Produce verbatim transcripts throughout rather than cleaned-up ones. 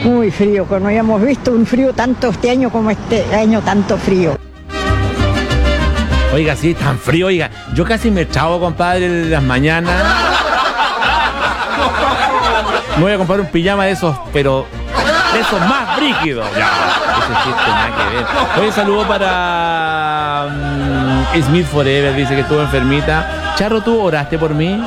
Muy frío, que no habíamos visto un frío tanto este año como este año, tanto frío. Oiga, sí, tan frío, oiga. Yo casi me chavo, compadre, de las mañanas. Me voy a comprar un pijama de esos, pero de esos más brígidos. Ya, ese chiste nada que ver. Hoy saludo para um, Smith Forever, dice que estuvo enfermita. Charro, ¿tú oraste por mí?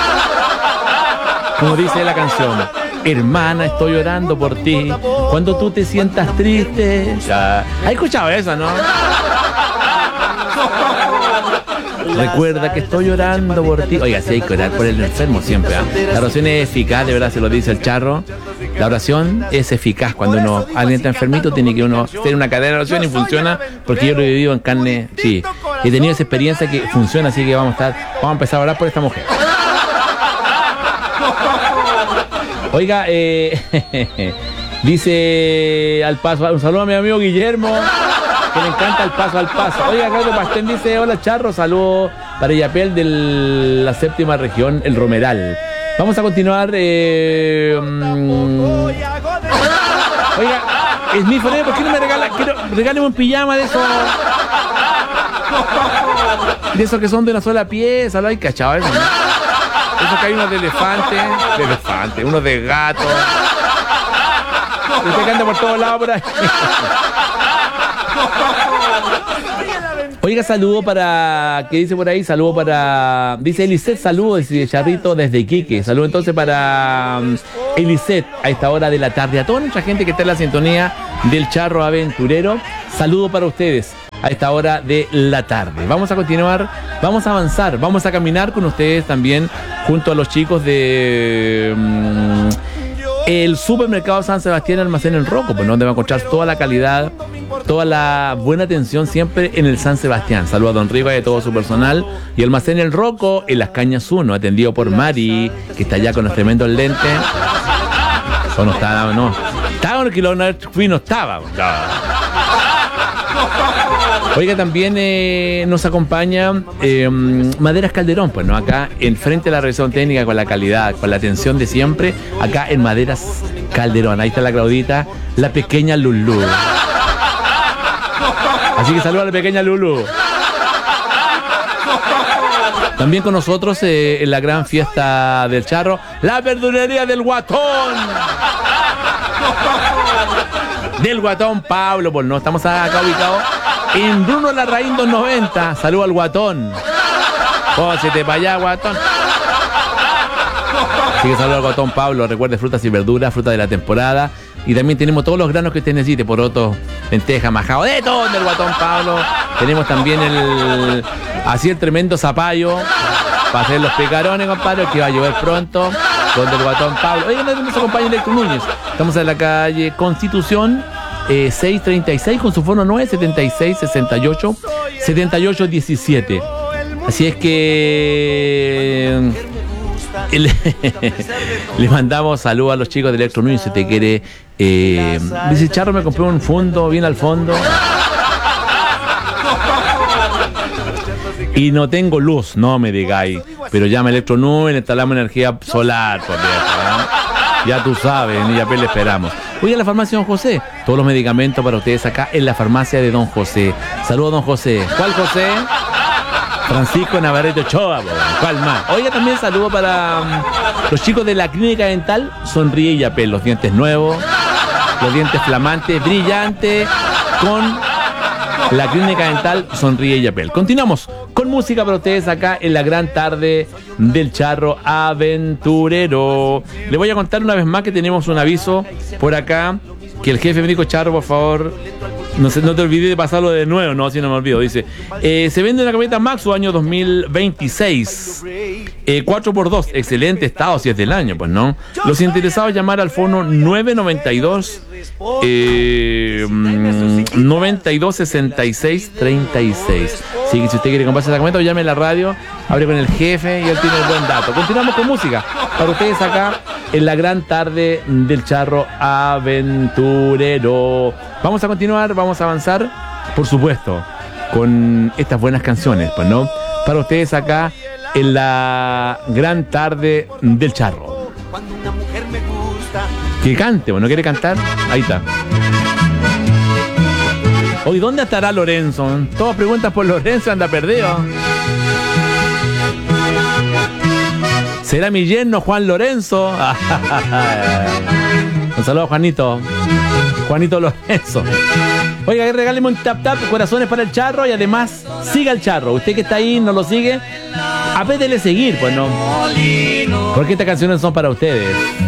Como dice la canción. Hermana, estoy orando por ti. Cuando tú te sientas triste. Ya. ¿Has escuchado eso, no? Recuerda que estoy orando por ti. Oiga, si hay que orar por el enfermo siempre, ¿eh? La oración es eficaz, de verdad se lo dice el Charro. La oración es eficaz. Cuando uno, alguien está enfermito, tiene que uno hacer una cadena de oración y funciona, porque yo lo he vivido en carne. Sí, he tenido esa experiencia que funciona, así que vamos a estar, vamos a empezar a orar por esta mujer. Oiga, eh, dice al paso, un saludo a mi amigo Guillermo, que le encanta el paso al paso. Oiga, Claudio Pastén dice, hola Charro, saludo para Yapel de la séptima región, el Romeral. Vamos a continuar. Eh, um, oiga, es mi Forever, ¿por qué no me regala? Quiero, regáleme un pijama de esos. De esos que son de una sola pieza, ¿lo hay cachado eso? Esos que hay unos de elefante, de elefante, unos de gato. Usted que anda por todos lados por ahí. Oiga, saludo para, ¿qué dice por ahí? Saludo para, dice Eliseth, saludo, dice Charrito desde Iquique. Saludo entonces para um, Eliseth a esta hora de la tarde. A toda nuestra gente que está en la sintonía del Charro Aventurero, saludo para ustedes a esta hora de la tarde. Vamos a continuar, vamos a avanzar, vamos a caminar con ustedes también junto a los chicos de... Um, el supermercado San Sebastián Almacén El Roco, pues donde va a encontrar toda la calidad, toda la buena atención siempre en el San Sebastián. Saludos a Don Riva y a todo su personal. Y Almacén El Roco en Las Cañas uno, atendido por Mari, que está allá con los tremendos lentes. O no estaba, no. Estaba en el kilómetro, fui, no estaba. No. Oiga, también eh, nos acompaña eh, Maderas Calderón, pues, ¿no? Acá, enfrente de la revisión técnica, con la calidad, con la atención de siempre, acá en Maderas Calderón. Ahí está la Claudita, la pequeña Lulú. Así que saluda a la pequeña Lulú. También con nosotros eh, en la gran fiesta del Charro, la verdulería del Guatón. Del Guatón Pablo, pues no, estamos acá ubicados en Bruno Larraín doscientos noventa. Saludo al Guatón. Pósete para allá, Guatón. Así que saludo al Guatón Pablo. Recuerde, frutas y verduras, fruta de la temporada. Y también tenemos todos los granos que usted necesite, porotos, lentejas, majao, de todo del Guatón Pablo. Tenemos también el, así el tremendo zapallo para hacer los picarones, compadre, que va a llover pronto. Donde el Guatón Pablo. Oigan, nos acompaña Electro Núñez. Estamos en la calle Constitución eh, seiscientos treinta y seis con su fono nueve setenta y seis sesenta y ocho setenta y ocho diecisiete. Así es que le, le mandamos saludos a los chicos de Electro Núñez. Si te quiere, eh, dice Charro, me compré un fondo bien al fondo y no tengo luz, no me digáis. Pero llama Electro Núñez, instalamos energía solar, por Dios, ¿eh? Ya tú sabes, en Yapel le esperamos. Voy a la farmacia Don José. Todos los medicamentos para ustedes acá en la farmacia de Don José. Saludos, Don José. ¿Cuál José? Francisco Navarrete Ochoa. ¿Cuál más? Oiga, también saludo para um, los chicos de la clínica dental Sonríe Yapel. Los dientes nuevos, los dientes flamantes, brillantes, con la clínica dental Sonríe Yapel. Continuamos con música para ustedes acá en la gran tarde del Charro Aventurero. Le voy a contar una vez más que tenemos un aviso por acá, que el jefe me dijo, Charro, por favor, no, se, no te olvides de pasarlo de nuevo. No, si no me olvido. Dice, eh, se vende una camioneta Maxo año dos mil veintiséis, eh, cuatro por dos, excelente estado, si es del año, pues no. Los interesados llamar al fono nueve noventa y dos Eh, noventa y dos sesenta y seis treinta y seis. Así que si usted quiere comprarse esa camioneta, llame a la radio, hable con el jefe y él tiene el buen dato. Continuamos con música para ustedes acá en la gran tarde del Charro Aventurero. Vamos a continuar, vamos a avanzar, por supuesto, con estas buenas canciones, pues no, para ustedes acá en la gran tarde del Charro. Cuando una mujer me gusta, Que cante, bueno, ¿quiere cantar? Ahí está. Hoy, ¿dónde estará Lorenzo? Todas preguntas por Lorenzo, anda perdido. ¿Será mi yerno Juan Lorenzo? Un saludo a Juanito. Juanito Lorenzo. Oiga, regáleme un tap tap, corazones para el charro y además siga el charro. Usted que está ahí, no lo sigue, apétele seguir, pues no. Porque estas canciones son para ustedes.